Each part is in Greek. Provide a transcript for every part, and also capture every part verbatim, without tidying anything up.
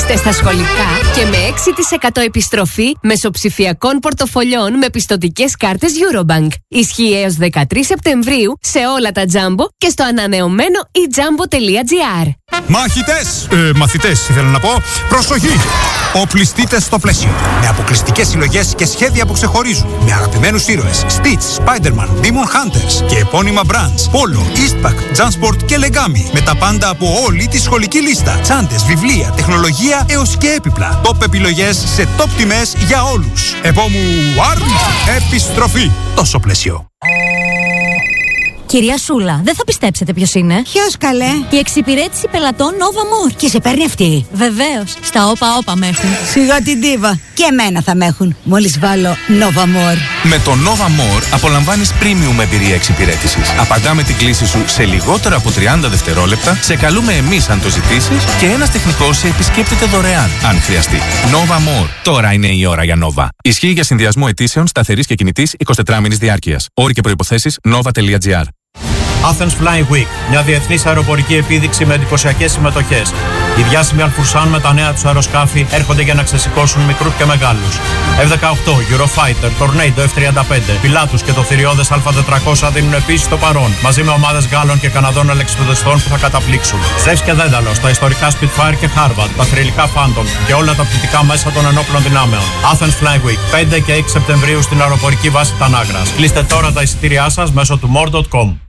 Είστε στα σχολικά και με έξι τοις εκατό επιστροφή μεσοψηφιακών πορτοφολιών με πιστωτικές κάρτες Eurobank. Ισχύει έως δεκατρείς Σεπτεμβρίου σε όλα τα Jumbo και στο ανανεωμένο e jumbo τελεία gr. Μάχητες, ε, μαθητές ήθελα να πω, προσοχή! Οπλιστείτε στο πλαίσιο. Με αποκλειστικές συλλογές και σχέδια που ξεχωρίζουν. Με αγαπημένους ήρωες Stitch, Spider-Man, Demon Hunters και επώνυμα brands Polo, Eastpak, Jansport και Legami. Με τα πάντα από όλη τη σχολική λίστα. Τσάντες, βιβλία, τεχνολογία έως και έπιπλα. Top επιλογές σε top τιμές για όλους. Επόμου Arm, επιστροφή. Τόσο πλαίσιο. Κυρία Σούλα, δεν θα πιστέψετε ποιος είναι. Ποιος καλέ? Η εξυπηρέτηση πελατών Nova More. Και σε παίρνει αυτή? Βεβαίως. Στα όπα όπα με έχουν. Σιγά την ντίβα. Και εμένα θα με έχουν. Μόλις βάλω Nova More. Με το Nova More απολαμβάνεις premium εμπειρία εξυπηρέτησης. Απαντάμε την κλήση σου σε λιγότερα από τριάντα δευτερόλεπτα, σε καλούμε εμείς αν το ζητήσεις και ένας τεχνικός σε επισκέπτεται δωρεάν αν χρειαστεί. Nova More. Τώρα είναι η ώρα για Nova. Ισχύει για συνδυασμό αιτήσεων σταθερής και κινητής εικοσιτετράμινης διάρκειας. Όροι και προϋποθέσεις nova τελεία gr. Athens Flying Week, μια διεθνής αεροπορική επίδειξη με εντυπωσιακές συμμετοχές. Οι διάσημοι Αλφουρσάν με τα νέα τους αεροσκάφη έρχονται για να ξεσηκώσουν μικρούς και μεγάλους. εφ δεκαοκτώ, Eurofighter, Tornado εφ τριάντα πέντε, Pilatus και το θηριώδες Α τετρακόσια δίνουν επίσης το παρόν, μαζί με ομάδες Γάλλων και Καναδών αλεξιπτοδιστών που θα καταπλήξουν. Ζεύς και Δένταλος, τα ιστορικά Spitfire και Harvard, τα θρυλικά Phantom και όλα τα πτυτικά μέσα των ενόπλων δυνάμεων. Athens Flying Week, πέντε και έξι Σεπτεμβρίου στην αεροπορική βάση Τανάγρας. Κλείστε τώρα τα εισιτήριά σας μέσω του more τελεία com.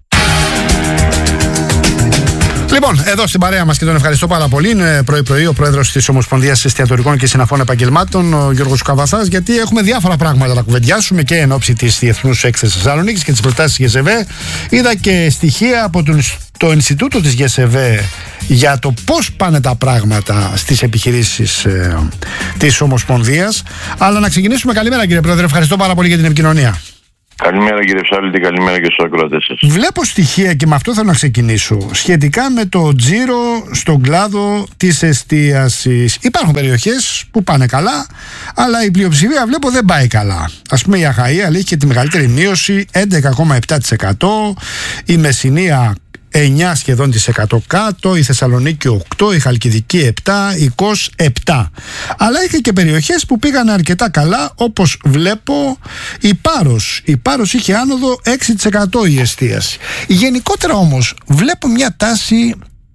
Λοιπόν, εδώ στην παρέα μας και τον ευχαριστώ πάρα πολύ. Είναι πρωί-πρωί ο πρόεδρος της Ομοσπονδίας Εστιατορικών και Συναφών Επαγγελμάτων, ο Γιώργος Καβαθάς, γιατί έχουμε διάφορα πράγματα να κουβεντιάσουμε και εν ώψη της Διεθνούς Έκθεσης Θεσσαλονίκης και τις προτάσεις της ΓΕΣΕΒΕ. Είδα και στοιχεία από τον, το Ινστιτούτο της ΓΕΣΕΒΕ για το πώς πάνε τα πράγματα στις επιχειρήσεις ε, της Ομοσπονδίας. Αλλά να ξεκινήσουμε. Καλημέρα, κύριε Πρόεδρε. Ευχαριστώ πάρα πολύ για την επικοινωνία. Καλημέρα κύριε Ψάλτη, καλημέρα και στους ακροατές σας. Βλέπω στοιχεία και με αυτό θέλω να ξεκινήσω σχετικά με το τζίρο στον κλάδο της εστίασης. Υπάρχουν περιοχές που πάνε καλά, αλλά η πλειοψηφία βλέπω δεν πάει καλά. Ας πούμε η Αχαΐα έχει και τη μεγαλύτερη μείωση, έντεκα κόμμα επτά τοις εκατό, η Μεσσηνία εννιά σχεδόν της εκατό κάτω, η Θεσσαλονίκη οκτώ, η Χαλκιδική επτά, η Κος επτά. Αλλά είχε και περιοχές που πήγαν αρκετά καλά, όπως βλέπω η Πάρος. Η Πάρος είχε άνοδο έξι τοις εκατό η εστίαση. Γενικότερα όμως βλέπω μια τάση,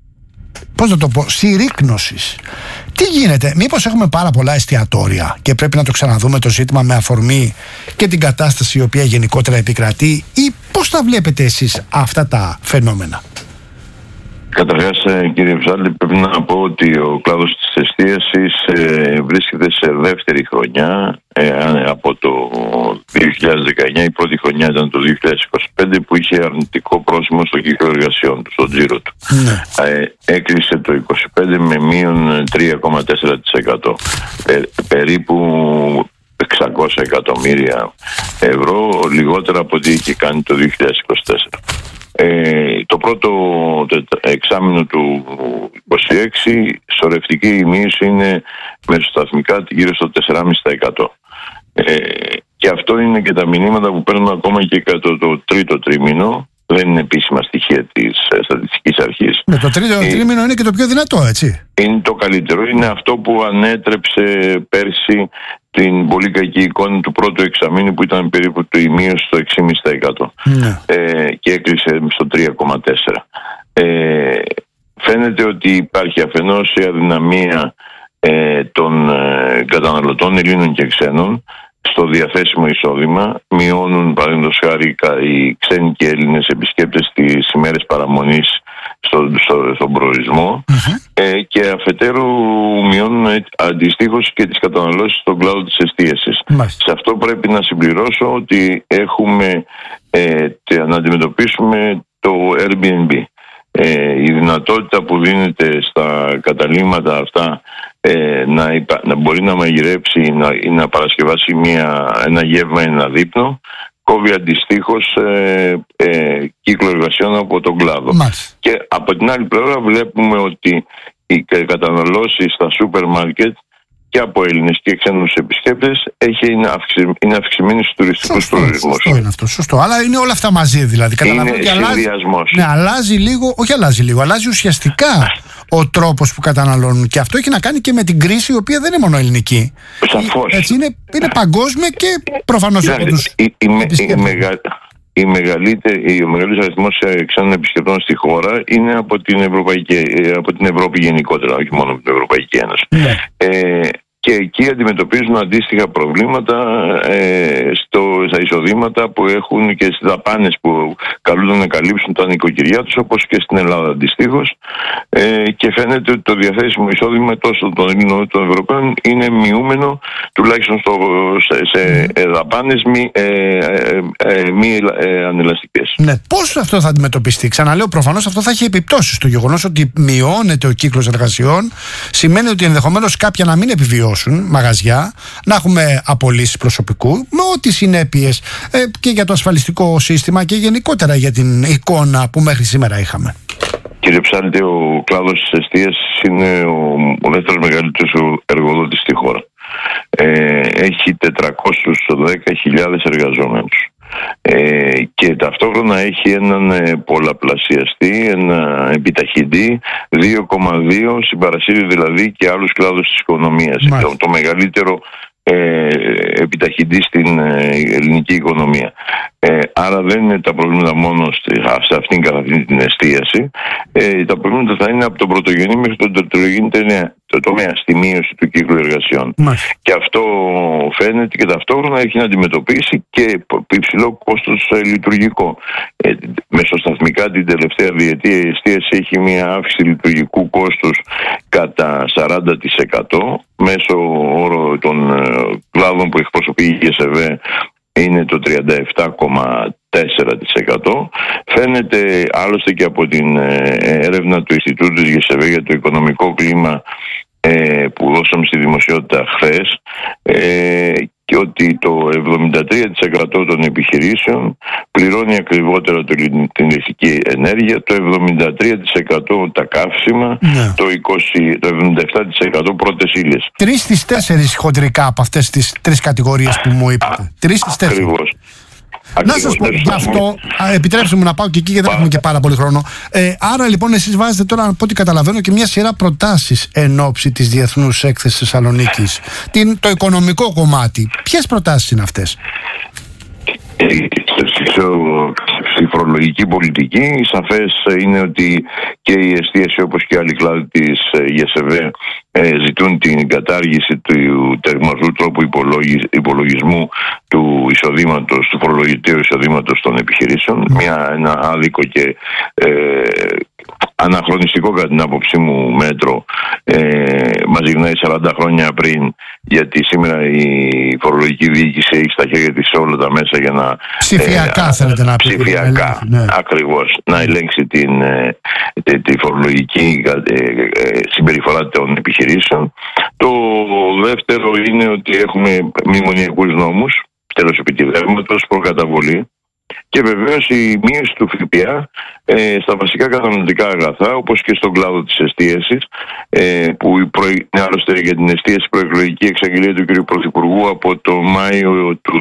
πώς να το πω, συρρίκνωσης. Τι γίνεται, μήπως έχουμε πάρα πολλά εστιατόρια και πρέπει να το ξαναδούμε το ζήτημα με αφορμή και την κατάσταση η οποία γενικότερα επικρατεί, ή πώς τα βλέπετε εσείς αυτά τα φαινόμενα? Καταρχάς κύριε Ψάλτη, πρέπει να πω ότι ο κλάδος της εστίασης ε, βρίσκεται σε δεύτερη χρονιά ε, από το δύο χιλιάδες δεκαεννιά. Η πρώτη χρονιά ήταν το δύο χιλιάδες είκοσι πέντε που είχε αρνητικό πρόσημο στο κύκλο εργασιών του, στο τζίρο του. Ναι. Ε, έκλεισε το είκοσι πέντε με μείον τρία κόμμα τέσσερα τοις εκατό. Πε, περίπου εξακόσια εκατομμύρια ευρώ λιγότερα από ό,τι είχε κάνει το δύο χιλιάδες είκοσι τέσσερα. Ε, το πρώτο εξάμηνο του είκοσι έξι σωρευτική μείωση είναι μεσοσταθμικά γύρω στο τέσσερα κόμμα πέντε τοις εκατό. Ε, και αυτό είναι και τα μηνύματα που παίρνουμε ακόμα και κατά το τρίτο τρίμηνο. Δεν είναι επίσημα στοιχεία της Στατιστικής Αρχής. Ναι, το τρίτο ε, τρίμηνο είναι και το πιο δυνατό, έτσι. Είναι το καλύτερο. Είναι αυτό που ανέτρεψε πέρσι την πολύ κακή εικόνα του πρώτου εξαμήνου που ήταν περίπου το ημείωση στο έξι κόμμα πέντε τοις εκατό. Ναι. Ε, και έκλεισε στο τρία κόμμα τέσσερα τοις εκατό. Ε, φαίνεται ότι υπάρχει αφενός η αδυναμία ε, των ε, καταναλωτών Ελλήνων και ξένων στο διαθέσιμο εισόδημα. Μειώνουν παραδείγματος χάρη οι ξένοι και Έλληνες επισκέπτες τις ημέρες παραμονής στο, στο, στον προορισμό, uh-huh. ε, και αφετέρου μειώνουν αντιστοίχως και τις καταναλώσεις στον κλάδο της εστίασης. Uh-huh. Σε αυτό πρέπει να συμπληρώσω ότι έχουμε ε, να αντιμετωπίσουμε το Airbnb. Ε, η δυνατότητα που δίνεται στα καταλύματα αυτά ε, να, υπα... να μπορεί να μαγειρέψει ή να, ή να παρασκευάσει μια, ένα γεύμα, ένα δείπνο, κόβει αντιστοίχως ε, ε, κύκλο εργασιών από τον κλάδο. Μάλιστα. Και από την άλλη πλευρά βλέπουμε ότι οι καταναλώσεις στα σούπερ μάρκετ και από Έλληνες και ξένους επισκέπτες έχει, είναι, αυξη, είναι αυξημένη στους τουριστικούς προορισμούς. Σωστό είναι αυτό, σωστό. Αλλά είναι όλα αυτά μαζί δηλαδή. Είναι συνδυασμός. Ναι, αλλάζει λίγο, όχι αλλάζει λίγο, αλλάζει ουσιαστικά ο τρόπος που καταναλώνουν. Και αυτό έχει να κάνει και με την κρίση, η οποία δεν είναι μόνο ελληνική. Σαφώς. Έτσι είναι, είναι παγκόσμια και προφανώς από τους η, η, η, μεγα, η μεγαλύτερη, ο μεγαλύτερος αριθμός ξένων επισκεπτών στη χώρα είναι από την, Ευρωπαϊκή, από την Ευρώπη γενικότερα, όχι μόνο από την Ευρωπαϊκή Ένωση. Ναι. Ε, και εκεί αντιμετωπίζουν αντίστοιχα προβλήματα ε, στο, στα εισοδήματα που έχουν και στις δαπάνες που καλούνται να καλύψουν τα νοικοκυριά τους, όπως και στην Ελλάδα αντιστοίχως. Ε, και φαίνεται ότι το διαθέσιμο εισόδημα τόσο των Ελλήνων όσο των Ευρωπαίων είναι μειούμενο, τουλάχιστον στο, σε, σε ε, δαπάνες μη, ε, ε, ε, μη ε, ανελαστικές. Ναι, πώς αυτό θα αντιμετωπιστεί? Ξαναλέω, προφανώς αυτό θα έχει επιπτώσεις. Το γεγονός ότι μειώνεται ο κύκλος εργασιών σημαίνει ότι ενδεχομένως κάποια να μην επιβιώσουν μαγαζιά, να έχουμε απολύσεις προσωπικού, με ό,τι συνέπειες ε, και για το ασφαλιστικό σύστημα και γενικότερα για την εικόνα που μέχρι σήμερα είχαμε. Κύριε Ψάλτη, ο κλάδος της εστίασης είναι ο, ο δεύτερος μεγαλύτερος εργοδότης στη χώρα. Ε, έχει τετρακόσιες δέκα χιλιάδες εργαζόμενους. Ε, και ταυτόχρονα έχει έναν ε, πολλαπλασιαστή, ένα επιταχυντή δύο κόμμα δύο συμπαρασύρει δηλαδή και άλλους κλάδους της οικονομίας. Το, το μεγαλύτερο ε, επιταχυντή στην ε, ελληνική οικονομία. Ε, άρα δεν είναι τα προβλήματα μόνο σε αυτήν καθ' αυτήν την εστίαση. Ε, τα προβλήματα θα είναι από τον πρωτογενή μέχρι τον δευτερογενή το τομέα στη μείωση του κύκλου εργασιών. Μάλιστα. Και αυτό φαίνεται και ταυτόχρονα έχει να αντιμετωπίσει και υψηλό κόστος ε, λειτουργικό. Ε, μεσοσταθμικά την τελευταία διετία η εστίαση έχει μια αύξηση λειτουργικού κόστους κατά σαράντα τοις εκατό. Μέσω όρο των ε, κλάδων που εκπροσωπεί η ΓΕΣΕΒΕ είναι το τριάντα επτά κόμμα τέσσερα τοις εκατό. Φαίνεται άλλωστε και από την ε, έρευνα του Ινστιτούτου της ΓΕΣΕΒΕ για το οικονομικό κλίμα ε, που δώσαμε στη δημοσιότητα χθες, ε, και ότι το εβδομήντα τρία τοις εκατό των επιχειρήσεων πληρώνει ακριβότερα την ηλεκτρική ενέργεια, το εβδομήντα τρία τοις εκατό τα καύσιμα, ναι. το, είκοσι, το εβδομήντα επτά τοις εκατό πρώτες ύλες. Τρεις στις τέσσερις χοντρικά από αυτές τις τρεις κατηγορίες που μου είπατε. Τρεις στις τέσσερις. Ακριβώς. Να σας πω γι' αυτό, επιτρέψτε μου να πάω και εκεί γιατί δεν έχουμε και πάρα πολύ χρόνο. Ε, άρα λοιπόν εσείς βάζετε τώρα, από ό,τι καταλαβαίνω, και μια σειρά προτάσεις εν ώψη της Διεθνούς Έκθεσης Θεσσαλονίκης. Την, το οικονομικό κομμάτι. Ποιες προτάσεις είναι αυτές? Στη φορολογική πολιτική σαφές είναι ότι και η εστίαση όπως και άλλοι κλάδοι της ΓΕΣΕΒΕ ζητούν την κατάργηση του τερμαζού τρόπου υπολογισμού του εισοδήματος, του φορολογητέου εισοδήματος των επιχειρήσεων. Μια, ένα άδικο και ε, αναχρονιστικό κατά την άποψή μου μέτρο, ε, μας γυρνάει σαράντα χρόνια πριν, γιατί σήμερα η φορολογική διοίκηση έχει στα χέρια της όλα τα μέσα για να ψηφιακά, ε, θέλετε να πείτε, ψηφιακά, ναι. Ακριβώς, να ελέγξει την, ε, τη, τη φορολογική ε, ε, συμπεριφορά των επιχειρήσεων. Το δεύτερο είναι ότι έχουμε μνημονιακούς νόμους, τέλος επιτυχεύματος, προκαταβολή. Και βεβαίως η μείωση του ΦΠΑ ε, στα βασικά καταναλωτικά αγαθά, όπως και στον κλάδο της εστίασης, ε, που προ... είναι άλλωστε για την εστίαση προεκλογική εξαγγελία του κ. Πρωθυπουργού από το Μάιο του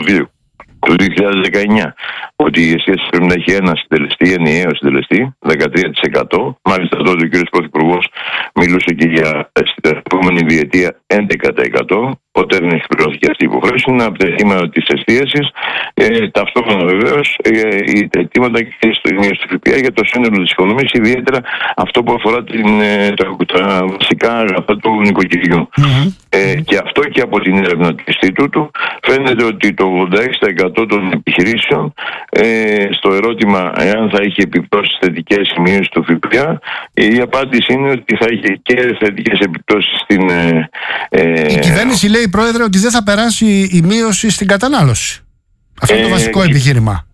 δύο χιλιάδες δεκαεννιά, ότι η εστίαση πρέπει να έχει ένα συντελεστή, ενιαίο συντελεστή, δεκατρία τοις εκατό. Μάλιστα τότε ο κ. Πρωθυπουργός μιλούσε και για την επόμενη διετία έντεκα τοις εκατό. Ποτέ δεν έχει πληρωθεί αυτή η υποχρέωση. Είναι από τα αιτήματα της εστίασης. Ε, ταυτόχρονα βεβαίως ε, τα αιτήματα και στο μείωση του ΦΠΑ για το σύνολο της οικονομίας, ιδιαίτερα αυτό που αφορά την, τα, τα βασικά αγαθά του νοικοκυριού. Mm-hmm. Ε, και αυτό και από την έρευνα του Ινστιτούτου φαίνεται ότι το ογδόντα έξι τοις εκατό των επιχειρήσεων ε, στο ερώτημα εάν θα έχει επιπτώσεις θετικές η μείωση του ΦΠΑ, η απάντηση είναι ότι θα είχε και θετικές επιπτώσεις στην. Ε, ε, η κυβέρνηση λέει, Πρόεδρε, ότι δεν θα περάσει η μείωση στην κατανάλωση. Αυτό είναι το βασικό ε, επιχείρημα.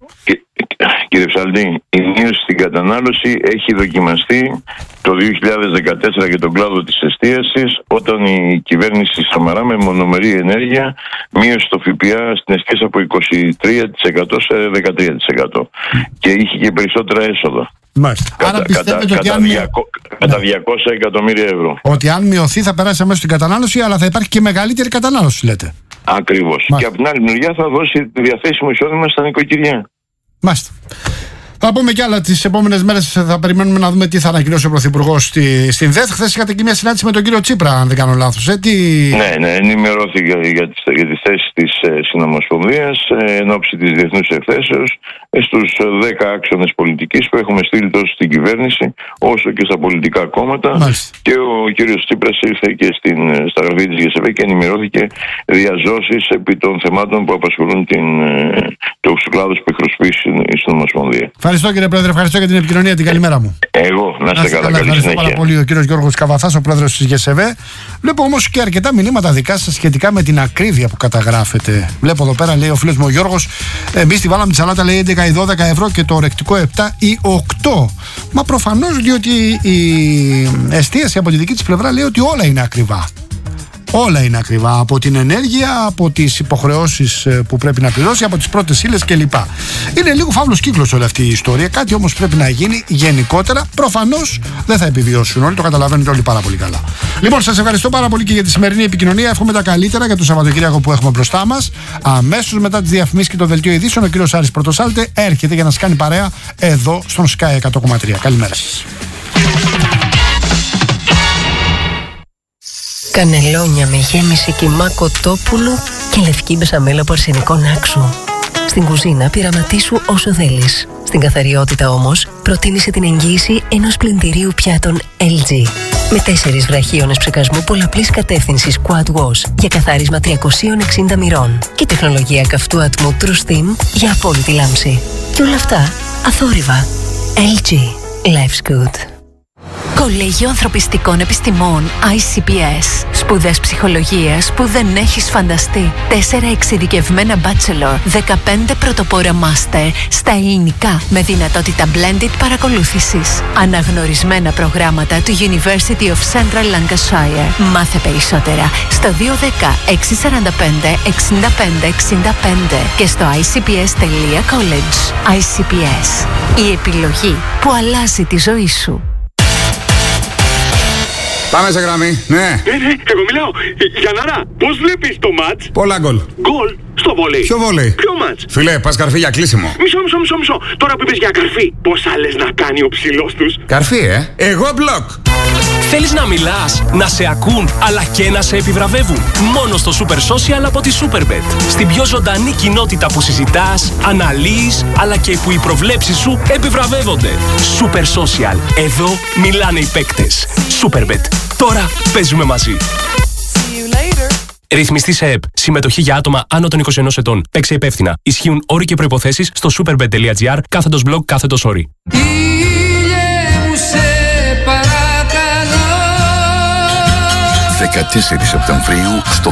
Κύριε Ψαλτή, η μείωση στην κατανάλωση έχει δοκιμαστεί το δύο χιλιάδες δεκατέσσερα για τον κλάδο της εστίασης, όταν η κυβέρνηση Σαμαρά με μονομερή ενέργεια μείωσε το ΦΠΑ στην εστίαση από είκοσι τρία τοις εκατό σε δεκατρία τοις εκατό και είχε και περισσότερα έσοδα. Μάλιστα. Κατα, Άρα πιστεύετε κατα, ότι κατά, αν... διακόσια, κατά διακόσια εκατομμύρια ευρώ. Ότι αν μειωθεί θα περάσει αμέσως στην κατανάλωση, αλλά θα υπάρχει και μεγαλύτερη κατανάλωση, λέτε. Ακριβώς. Και από την άλλη μεριά θα δώσει διαθέσιμο εισόδημα στα νοικοκυριά. Μάλιστα. Θα πούμε κι άλλα τις επόμενες μέρες. Θα περιμένουμε να δούμε τι θα ανακοινώσει ο Πρωθυπουργός στη, στην ΔΕΘ. Χθες είχατε και μια συνάντηση με τον κύριο Τσίπρα, αν δεν κάνω λάθος. Ε, τι... Ναι, ναι, ενημερώθηκε για, για, τις, για τη θέση της ε, Συνομοσπονδίας ε, εν ώψη της διεθνούς εκθέσεως ε, στους δέκα άξονες πολιτικής που έχουμε στείλει τόσο στην κυβέρνηση όσο και στα πολιτικά κόμματα. Μάλιστα. Και ο κύριος Τσίπρας ήρθε και στην, στα γραφεία της ΓΕΣΕΒΕ και ενημερώθηκε διαζώσεις επί των θεμάτων που απασχολούν την, ε, τους κλάδους που έχει προσπίσει η Συνομοσπονδία. Ευχαριστώ κύριε Πρόεδρε, ευχαριστώ για την επικοινωνία, την καλημέρα μου. Εγώ, να είστε καλά, καλή ευχαριστώ συνέχεια. πάρα πολύ ο κύριος Γιώργος Καβαθάς, ο πρόεδρος της ΓΕΣΕΒΕ. Βλέπω όμως και αρκετά μηνύματα δικά σας σχετικά με την ακρίβεια που καταγράφετε. Βλέπω εδώ πέρα, λέει ο φίλος μου ο Γιώργος, εμείς τη βάλαμε τη σαλάτα, λέει έντεκα ή δώδεκα ευρώ και το ορεκτικό επτά ή οκτώ. Μα προφανώς, διότι η εστίαση από τη δική της πλευρά λέει ότι όλα είναι ακριβά. Όλα είναι ακριβά. Από την ενέργεια, από τις υποχρεώσεις που πρέπει να πληρώσει, από τις πρώτες ύλες κλπ. Είναι λίγο φαύλος κύκλος όλη αυτή η ιστορία. Κάτι όμως πρέπει να γίνει γενικότερα. Προφανώς δεν θα επιβιώσουν όλοι, το καταλαβαίνετε όλοι πάρα πολύ καλά. Λοιπόν, σας ευχαριστώ πάρα πολύ και για τη σημερινή επικοινωνία. Εύχομαι τα καλύτερα για το Σαββατοκύριακο που έχουμε μπροστά μας. Αμέσως μετά τις διαφημίσεις και το δελτίο ειδήσεων, ο κύριος Άρης Πρωτοσάλτε έρχεται για να σας κάνει παρέα εδώ στον Sky εκατό κόμμα τρία. Καλημέρα σας. Κανελόνια με γέμιση κιμά κοτόπουλου και λευκή μπεσαμέλα από αρσενικό άξου. Στην κουζίνα πειραματίσου όσο θέλεις. Στην καθαριότητα όμως προτίμησε την εγγύηση ενός πλυντηρίου πιάτων ελ τζι. Με τέσσερις βραχίονες ψεκασμού πολλαπλής κατεύθυνσης Quad Wash για καθάρισμα τριακόσια εξήντα μοιρών και τεχνολογία καυτού ατμού True Steam για απόλυτη λάμψη. Και όλα αυτά αθόρυβα. ελ τζι. Life's good. Κολέγιο Ανθρωπιστικών Επιστημών άι σι πι ες. Σπουδές ψυχολογίας που δεν έχεις φανταστεί. Τέσσερα εξειδικευμένα bachelor, δεκαπέντε πρωτοπόρα master στα ελληνικά με δυνατότητα blended παρακολούθησης. Αναγνωρισμένα προγράμματα του University of Central Lancashire. Μάθε περισσότερα στο δύο ένα μηδέν έξι τέσσερα πέντε εξήντα πέντε εξήντα πέντε και στο άι σι πι ες τελεία college. άι σι πι ες. Η επιλογή που αλλάζει τη ζωή σου. Πάμε σε γραμμή, ναι. Ναι, ναι, εγώ μιλάω. Γιαννάρα, πώς βλέπεις το μάτς? Πολλά γκολ. Γκολ στο βόλεϊ. Ποιο βόλεϊ? Ποιο μάτς? Φιλέ, πας καρφί για κλείσιμο. Μισό, μισό, μισό, μισό. Τώρα που είπες για καρφί, πόσα λες να κάνει ο ψηλός τους? Καρφί, ε. Εγώ μπλοκ. Θέλεις να μιλάς, να σε ακούν, αλλά και να σε επιβραβεύουν? Μόνο στο Super Social από τη Superbet. Στην πιο ζωντανή κοινότητα που συζητάς, αναλύεις, αλλά και που οι προβλέψεις σου επιβραβεύονται. Super Social. Εδώ μιλάνε οι παίκτες. Superbet. Τώρα παίζουμε μαζί. Ρυθμιστή σε ΕΠ. Συμμετοχή για άτομα άνω των είκοσι ενός ετών. Παίξε υπεύθυνα. Ισχύουν όροι και προϋποθέσεις στο superbet τελεία gr κάθετος blog κάθετος όροι. δεκατέσσερις Σεπτεμβρίου στο